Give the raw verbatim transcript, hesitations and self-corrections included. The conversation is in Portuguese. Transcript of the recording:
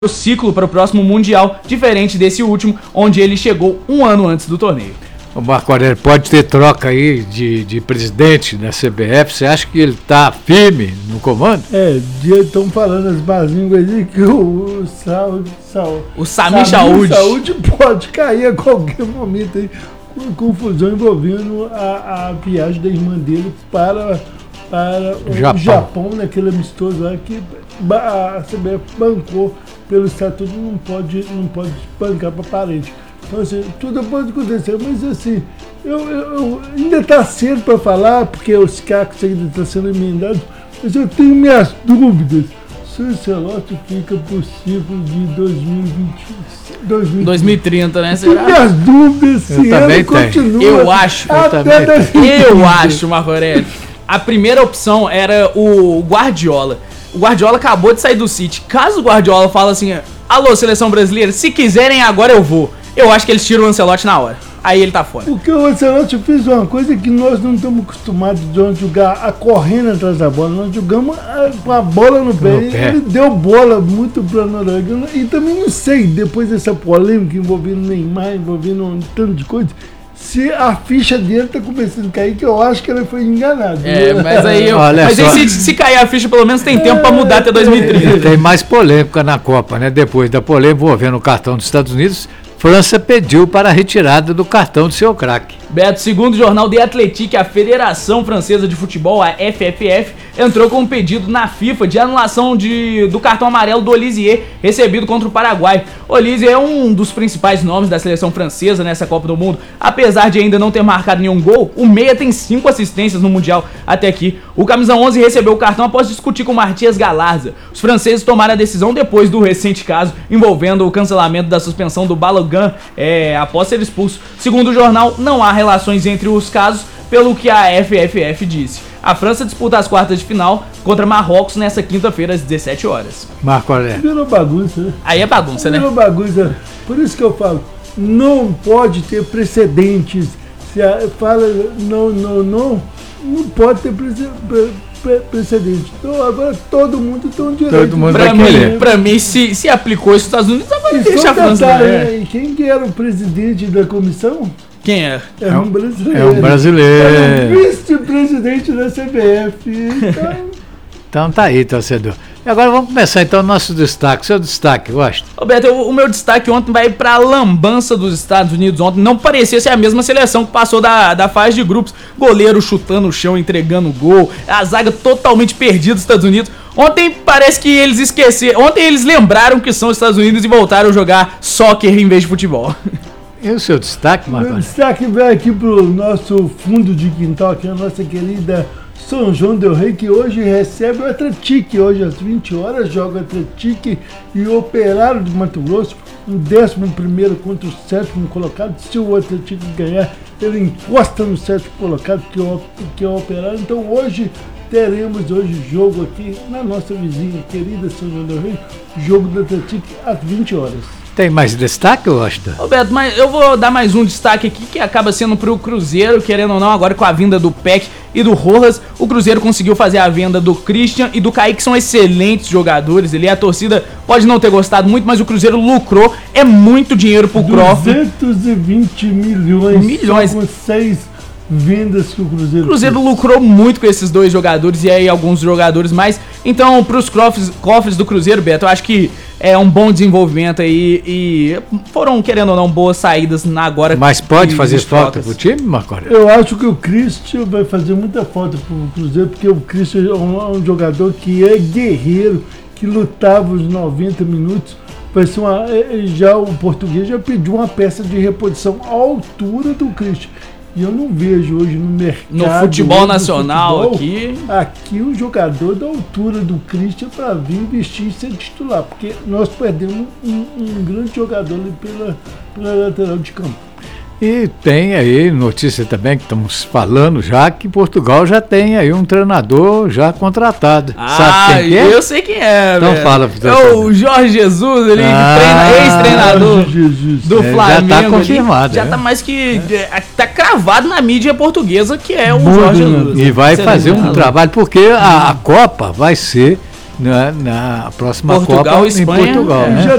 o ciclo para o próximo Mundial, diferente desse último, onde ele chegou um ano antes do torneio. O Marco Aurélio, pode ter troca aí de, de presidente da C B F? Você acha que ele está firme no comando? É, estão falando as más línguas aí que o, o, Saúde, Saúde, o Sami Saúde. Saúde pode cair a qualquer momento aí, com confusão envolvendo a, a viagem da irmã dele para, para o Japão. Japão, naquele amistoso lá que a C B F bancou pelo estatuto, não pode, não pode bancar para parente. Então, assim, tudo pode acontecer, mas assim, eu, eu, eu ainda está cedo para falar, porque os cacos ainda estão sendo emendados, mas eu tenho minhas dúvidas se o Ancelotti fica por ciclo de dois mil e vinte, dois mil e trinta, né? Será? Minhas dúvidas se ele continua. Eu acho, eu, eu acho, Marco Aurélio, a primeira opção era o Guardiola. O Guardiola acabou de sair do City. Caso o Guardiola fale assim, alô, seleção brasileira, se quiserem agora eu vou. Eu acho que eles tiram o Ancelotti na hora. Aí ele tá fora. Porque o Ancelotti fez uma coisa que nós não estamos acostumados de jogar a correndo atrás da bola. Nós jogamos a, com a bola no pé. no pé. Ele deu bola muito pra Noruega. E também não sei, depois dessa polêmica envolvendo Neymar, envolvendo um tanto de coisa, se a ficha dele tá começando a cair, que eu acho que ele foi enganado. É, mas aí, eu, mas aí se, se cair a ficha, pelo menos tem tempo é, pra mudar até dois mil e trinta. Tem mais polêmica na Copa, né? Depois da polêmica envolvendo o cartão dos Estados Unidos, França pediu para a retirada do cartão do seu craque. Beto, segundo o jornal The Athletic, a Federação Francesa de Futebol, a F F F, entrou com um pedido na FIFA de anulação de, do cartão amarelo do Olisier, recebido contra o Paraguai. Olisier é um dos principais nomes da seleção francesa nessa Copa do Mundo. Apesar de ainda não ter marcado nenhum gol, o meia tem cinco assistências no Mundial até aqui. O camisa onze recebeu o cartão após discutir com Mathias Galarza. Os franceses tomaram a decisão depois do recente caso envolvendo o cancelamento da suspensão do Balogun é, após ser expulso. Segundo o jornal, não há relações entre os casos, pelo que a F F F disse. A França disputa as quartas de final contra Marrocos nessa quinta-feira às dezessete horas. Marco Aurélio. Virou bagunça, né? Aí é bagunça, né? Virou bagunça. Por isso que eu falo, não pode ter precedentes. Se a, fala não, não, não, não pode ter precedentes. precedente. Então agora todo mundo tem um direito. Todo mundo pra, vai mim, querer. pra mim, se, se aplicou isso nos Estados Unidos, vai deixar a França. É. E quem que era o presidente da comissão? Quem é? É, é um brasileiro. É um brasileiro. É o vice-presidente da C B F. Então... então tá aí, torcedor. E agora vamos começar então o nosso destaque. Seu destaque, gosta? Roberto, eu, o meu destaque ontem vai para a lambança dos Estados Unidos. Ontem não parecia ser a mesma seleção que passou da, da fase de grupos. Goleiro chutando o chão, entregando gol. A zaga totalmente perdida dos Estados Unidos. Ontem parece que eles esqueceram. Ontem eles lembraram que são os Estados Unidos e voltaram a jogar soccer em vez de futebol. E o seu destaque, Marcos? Meu destaque vai aqui pro nosso fundo de quintal, que é a nossa querida São João del Rei, que hoje recebe o Atlético. Hoje às vinte horas joga o Atlético e o Operário de Mato Grosso, um décimo primeiro contra o sétimo colocado. Se o Atlético ganhar, ele encosta no sétimo colocado, que é o, que é o Operário. Então hoje teremos hoje jogo aqui na nossa vizinha querida São João del Rei, jogo do Atlético às vinte horas. Tem mais destaque, Osta? Roberto, mas eu vou dar mais um destaque aqui que acaba sendo pro Cruzeiro, querendo ou não, agora com a vinda do Peck e do Rojas, o Cruzeiro conseguiu fazer a venda do Christian e do Kaique, que são excelentes jogadores. Ele, a torcida pode não ter gostado muito, mas o Cruzeiro lucrou, é muito dinheiro pro Crawford. duzentos e vinte milhões, milhões. Só com seis vendas que o Cruzeiro O Cruzeiro fez. Lucrou muito com esses dois jogadores e aí alguns jogadores mais. Então, pros cofres, cofres do Cruzeiro, Beto, eu acho que é um bom desenvolvimento aí e foram, querendo ou não, boas saídas na agora. Mas pode fazer falta pro time, Marco Aurélio? Eu acho que o Christian vai fazer muita falta pro Cruzeiro, porque o Christian é um, é um jogador que é guerreiro, que lutava os noventa minutos. Vai ser uma, já o português já pediu uma peça de reposição à altura do Christian. E eu não vejo hoje no mercado... No futebol nacional futebol, aqui... Aqui um jogador da altura do Christian para vir investir e ser titular. Porque nós perdemos um, um grande jogador ali pela, pela lateral de campo. E tem aí notícia também que estamos falando já que Portugal já tem aí um treinador já contratado. Ah, sabe quem é? Eu sei quem é. Então velho. fala. É o Jorge Jesus, ele ah, treina, ex-treinador do é, Flamengo. Já está confirmado. Ali, já é. tá mais que é. tá cravado na mídia portuguesa que é o Muito, Jorge Jesus. E vai fazer um trabalho porque a, a Copa vai ser na, na próxima Portugal, Copa Espanha, em Portugal. é. Né?